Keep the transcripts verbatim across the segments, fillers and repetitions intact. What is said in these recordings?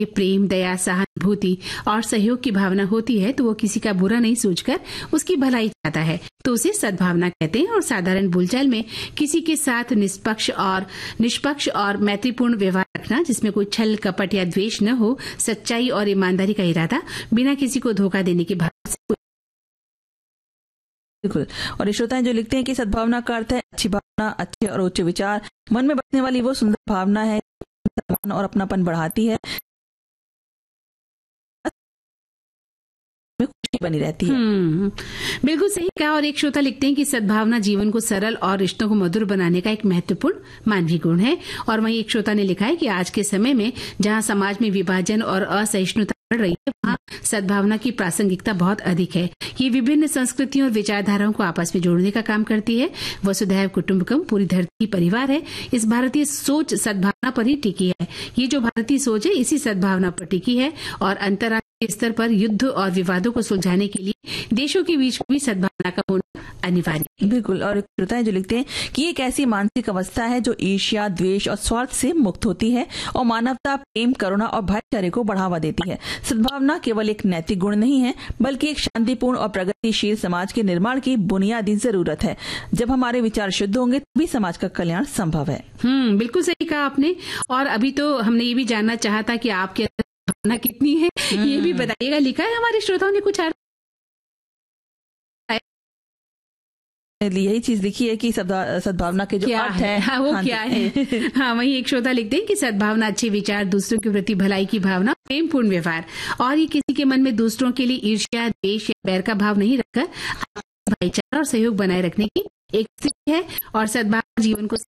प्रेम, दया, सहानुभूति और सहयोग की भावना होती है तो वो किसी का बुरा नहीं सोचकर उसकी भलाई चाहता है, तो उसे सद्भावना कहते हैं। और साधारण बोलचाल में किसी के साथ निष्पक्ष और निष्पक्ष और मैत्रीपूर्ण व्यवहार रखना, जिसमें कोई छल, कपट या द्वेष न हो, सच्चाई और ईमानदारी का इरादा, बिना किसी को धोखा देने की भावना से। बिल्कुल। और ये श्रोताएं जो लिखते हैं कि सद्भावना का अर्थ है अच्छी भावना, अच्छे और उच्च विचार, मन में बसने वाली वो सुंदर भावना है और अपनापन बढ़ाती है, खुशी बनी रहती है। बिल्कुल सही कहा। और एक श्रोता लिखते हैं कि सद्भावना जीवन को सरल और रिश्तों को मधुर बनाने का एक महत्वपूर्ण मानवीय गुण है। और वहीं एक श्रोता ने लिखा है कि आज के समय में जहां समाज में विभाजन और असहिष्णुता बढ़ रही है, वहां सद्भावना की प्रासंगिकता बहुत अधिक है। ये विभिन्न संस्कृतियों और विचारधाराओं को आपस में जोड़ने का काम करती है। वसुधैव कुटुंबकम, पूरी धरती परिवार है। इस भारतीय सोच सद्भावना पर ही टिकी है। ये जो भारतीय सोच है इसी सद्भावना पर टिकी है। और अंतर्राष्ट्रीय स्तर पर युद्ध और विवादों को सुलझाने के लिए देशों के बीच भी सद्भावना का होना अनिवार्य है। बिल्कुल। और श्रोता है जो लिखते हैं कि एक ऐसी मानसिक अवस्था है जो ईर्ष्या, द्वेष और स्वार्थ से मुक्त होती है और मानवता, प्रेम, करुणा और भाईचारे को बढ़ावा देती है। सद्भावना केवल एक नैतिक गुण नहीं है, बल्कि एक शांतिपूर्ण और प्रगतिशील समाज के निर्माण की बुनियादी जरूरत है। जब हमारे विचार शुद्ध होंगे तभी समाज का कल्याण संभव है। हम्म बिल्कुल सही कहा आपने। और अभी तो हमने ये भी जानना चाहा था कि आपके भावना कितनी है, ये भी बताइएगा। लिखा है हमारे श्रोताओं ने कुछ यही चीज लिखी है कि सद्भावना के जो अर्थ है, हाँ, वो हाँ, क्या है। हाँ, वही एक श्रोता लिखते हैं कि सद्भावना अच्छे विचार, दूसरों के प्रति भलाई की भावना, प्रेमपूर्ण व्यवहार, और ये किसी के मन में दूसरों के लिए ईर्ष्या, द्वेष या बैर का भाव नहीं रखकर भाईचारा और सहयोग बनाए रखने की एक स्थिति है। और सद्भावना जीवन को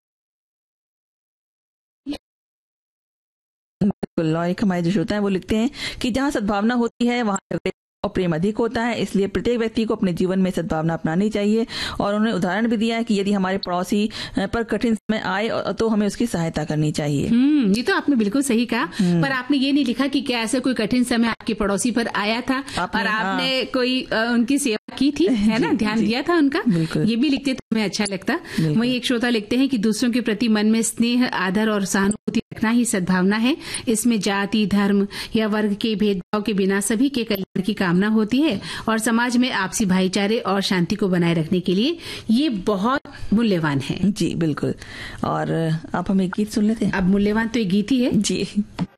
बिल्कुल। और एक हमारे जो श्रोता है वो लिखते हैं कि जहाँ सद्भावना होती है वहाँ झगड़े और प्रेम अधिक होता है, इसलिए प्रत्येक व्यक्ति को अपने जीवन में सद्भावना अपनानी चाहिए। और उन्होंने उदाहरण भी दिया है कि यदि हमारे पड़ोसी पर कठिन समय आए तो हमें उसकी सहायता करनी चाहिए। हम्म ये तो आपने बिल्कुल सही कहा। पर आपने ये नहीं लिखा कि क्या ऐसा कोई कठिन समय आपके पड़ोसी पर आया था आपने, और आपने हाँ। कोई आ, उनकी सेवा की थी, है ना, ध्यान दिया था उनका। ये भी लिखते तो हमें अच्छा लगता। वही एक श्रोता लिखते हैं कि दूसरों के प्रति मन में स्नेह, आदर और सहानुभूति रखना ही सद्भावना है। इसमें जाति, धर्म या वर्ग के भेदभाव के बिना सभी के कल्याण की कामना होती है। और समाज में आपसी भाईचारे और शांति को बनाए रखने के लिए ये बहुत मूल्यवान है। जी बिल्कुल। और आप हमें गीत सुन लेते हैं। अब मूल्यवान तो एक गीत ही है जी।